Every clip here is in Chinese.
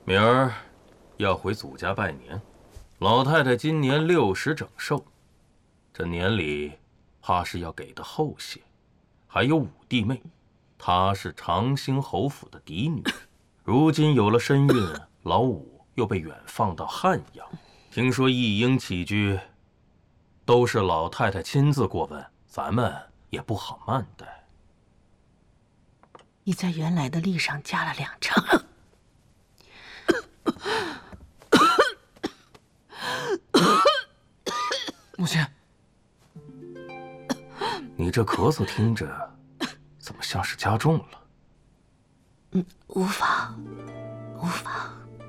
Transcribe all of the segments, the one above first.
明儿要回祖家拜年，老太太今年60整寿，这年礼怕是要给的厚些。还有五弟妹，她是长兴侯府的嫡女，如今有了身孕，老五又被远放到汉阳。听说一应起居都是老太太亲自过问，咱们也不好慢待。 你在原来的例上加了2成。 母亲， 你这咳嗽听着怎么像是加重了？ 无妨，无妨。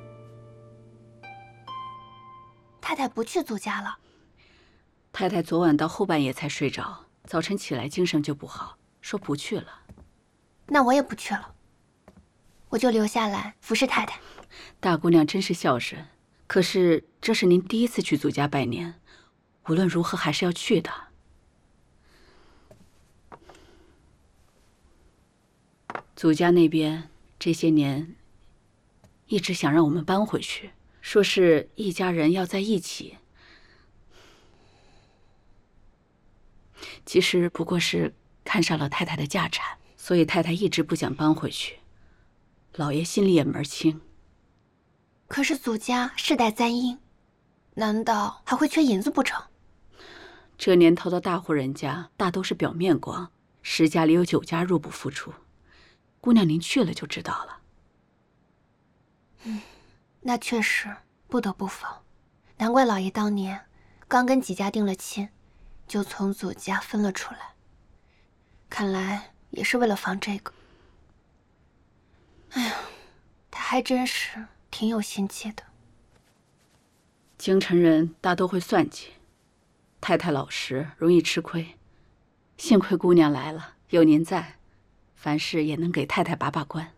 太太不去祖家了。 太太昨晚到后半夜才睡着，早晨起来精神就不好，说不去了。 那我也不去了，我就留下来服侍太太。 大姑娘真是孝顺，可是这是您第一次去祖家拜年，无论如何还是要去的。祖家那边这些年一直想让我们搬回去，说是一家人要在一起，其实不过是看上了太太的家产，所以太太一直不想搬回去。老爷心里也门清。 可是祖家世代簪缨，难道还会缺银子不成？ 这年头的大户人家大都是表面光，10家里有9家入不敷出。姑娘您去了就知道了。 那确实不得不防。难怪老爷当年刚跟几家定了亲，就从祖家分了出来。看来也是为了防这个。哎呀，他还真是挺有心计的。 京城人大都会算计，太太老实，容易吃亏。幸亏姑娘来了，有您在，凡事也能给太太把把关。